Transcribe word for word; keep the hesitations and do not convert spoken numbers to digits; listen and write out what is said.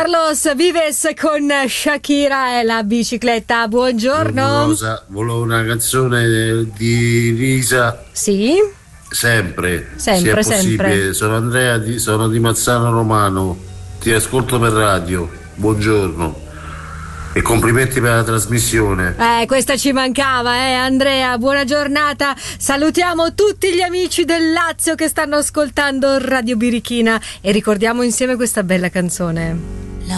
Carlos Vives con Shakira e la bicicletta. Buongiorno. Rosa, volevo una canzone di Risa. Sì. Sempre, Sempre, se è possibile. sempre. Sono Andrea, di, sono di Mazzano Romano. Ti ascolto per radio. Buongiorno. E complimenti per la trasmissione. Eh, questa ci mancava, eh, Andrea. Buona giornata. Salutiamo tutti gli amici del Lazio che stanno ascoltando Radio Birichina e ricordiamo insieme questa bella canzone.